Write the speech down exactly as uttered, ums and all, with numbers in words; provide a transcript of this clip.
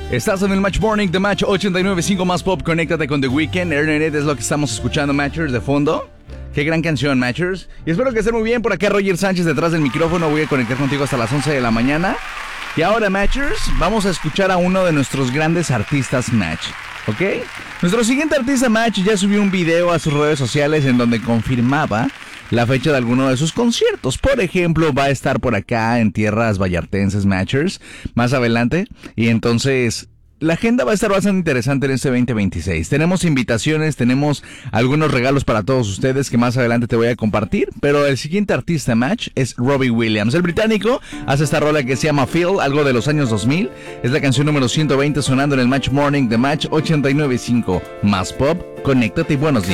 Estás en el Match Morning de Match ochenta y nueve punto cinco más pop. Conéctate con The Weeknd. Ernenet es lo que estamos escuchando, Matchers, de fondo. Qué gran canción, Matchers. Y espero que estén muy bien. Por acá Roger Sánchez detrás del micrófono. Voy a conectar contigo hasta las once de la mañana. Y ahora, Matchers, vamos a escuchar a uno de nuestros grandes artistas Match, ¿ok? Nuestro siguiente artista Match ya subió un video a sus redes sociales en donde confirmaba la fecha de alguno de sus conciertos. Por ejemplo, va a estar por acá en tierras vallartenses, Matchers, más adelante. Y entonces la agenda va a estar bastante interesante en este veinte veintiséis. Tenemos invitaciones, tenemos algunos regalos para todos ustedes que más adelante te voy a compartir. Pero el siguiente artista Match es Robbie Williams. El británico hace esta rola que se llama Feel, algo de los años dos mil. Es la canción número ciento veinte sonando en el Match Morning de Match ochenta y nueve punto cinco más pop. Conéctate y buenos días.